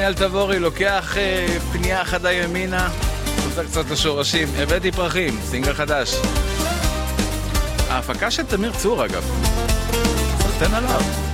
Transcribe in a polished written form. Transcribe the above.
דניאל תבורי לוקח פנייה אחדה ימינה, חוזר קצת לשורשים, הבאתי פרחים, סינגל חדש. ההפקה של תמיר צור אגב, סרטן עליו.